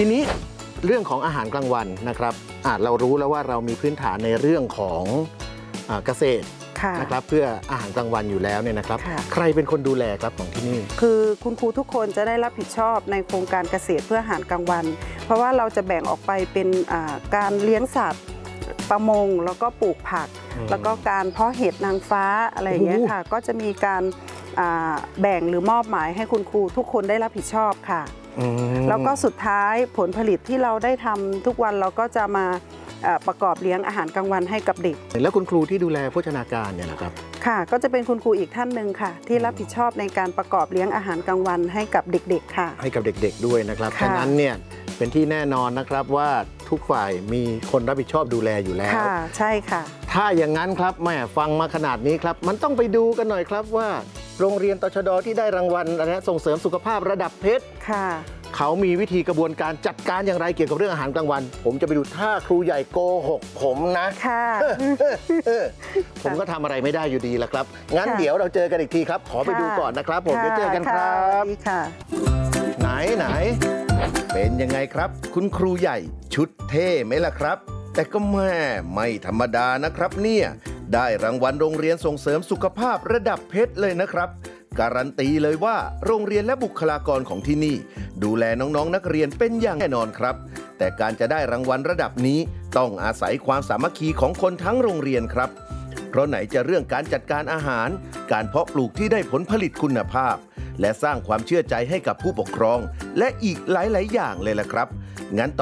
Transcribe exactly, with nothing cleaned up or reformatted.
ทีนี้เรื่องของอาหารกลางวันนะครับอ่าเรารู้แล้วว่าเรามีพื้นฐานในเรื่องของอ่าเกษตรนะครับเพื่ออาหารกลางวันอยู่แล้วเนี่ยนะครับใครเป็นคนดูแลครับของที่นี่คือคุณครูทุกคนจะได้รับผิดชอบในโครงการเกษตรเพื่ออาหารกลางวัน เพราะว่าเราจะแบ่งออกไปเป็นการเลี้ยงสัตว์ประมงแล้วก็ปลูกผักแล้วก็การเพาะเห็ดนางฟ้าอะไรอย่างเงี้ยค่ะก็จะมีการแบ่งหรือมอบหมายให้คุณครูทุกคนได้รับผิดชอบค่ะแล้วก็สุดท้ายผลผลิตที่เราได้ทำทุกวันเราก็จะมาประกอบเลี้ยงอาหารกลางวันให้กับเด็กแล้วคุณครูที่ดูแลโภชนาการเนี่ยนะครับค่ะก็จะเป็นคุณครูอีกท่านหนึ่งค่ะที่รับผิดชอบในการประกอบเลี้ยงอาหารกลางวันให้กับเด็กๆค่ะให้กับเด็กๆด้วยนะครับฉะนั้นเนี่ยเป็นที่แน่นอนนะครับว่าทุกฝ่ายมีคนรับผิดชอบดูแลอยู่แล้วค่ะใช่ค่ะถ้าอย่างนั้นครับแม่ฟังมาขนาดนี้ครับมันต้องไปดูกันหน่อยครับว่าโรงเรียนตชด.ที่ได้รางวัลนะส่งเสริมสุขภาพระดับเพชรค่ะเขามีวิธีกระบวนการจัดการอย่างไรเกี่ยวกับเรื่องอาหารกลางวันผมจะไปดูถ้าครูใหญ่โกหกผมนะค่ะผมก็ทำอะไรไม่ได้อยู่ดีละครับงั้นเดี๋ยวเราเจอกันอีกทีครับขอไปดูก่อนนะครับผมเดี๋ยวเจอกันครับไหนไหนเป็นยังไงครับคุณครูใหญ่ชุดเท่ไหมล่ะครับแต่ก็แม่ไม่ธรรมดานะครับเนี่ยได้รางวัลโรงเรียนส่งเสริมสุขภาพระดับเพชรเลยนะครับการันตีเลยว่าโรงเรียนและบุคลากรของที่นี่ดูแลน้องๆนักเรียนเป็นอย่างแน่นอนครับแต่การจะได้รางวัลระดับนี้ต้องอาศัยความสามัคคีของคนทั้งโรงเรียนครับเพราะไหนจะเรื่องการจัดการอาหารการเพาะปลูกที่ได้ผลผลิตคุณภาพและสร้างความเชื่อใจให้กับผู้ปกครองและอีกหลายๆอย่างเลยล่ะครับงั้น